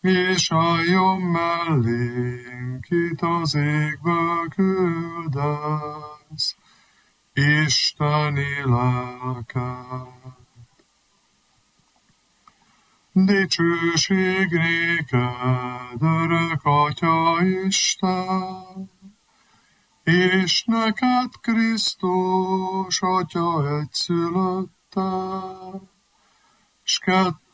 és álljon mellénk, kit az égből küldesz, Isteni lelket. Dicsőség néked, örök Atya Isten, és neked Krisztus, Atya egyszülötte, s